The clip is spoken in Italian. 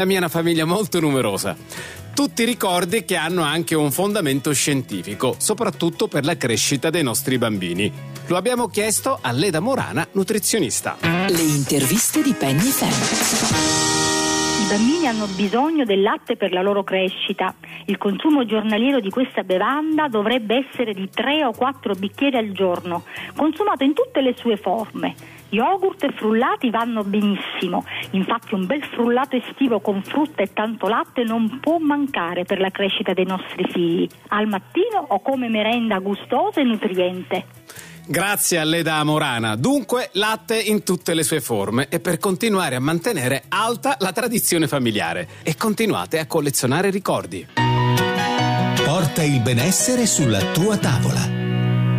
La mia è una famiglia molto numerosa. Tutti ricordi che hanno anche un fondamento scientifico, soprattutto per la crescita dei nostri bambini. Lo abbiamo chiesto a Leda Morana, nutrizionista. Le interviste di Penny FM. I bambini hanno bisogno del latte per la loro crescita. Il consumo giornaliero di questa bevanda dovrebbe essere di 3 o 4 bicchieri al giorno, consumato in tutte le sue forme. Yogurt e frullati vanno benissimo, infatti un bel frullato estivo con frutta e tanto latte non può mancare per la crescita dei nostri figli, al mattino o come merenda gustosa e nutriente. Grazie a Leda Morana. Dunque, latte in tutte le sue forme e per continuare a mantenere alta la tradizione familiare. E continuate a collezionare ricordi. Porta il benessere sulla tua tavola.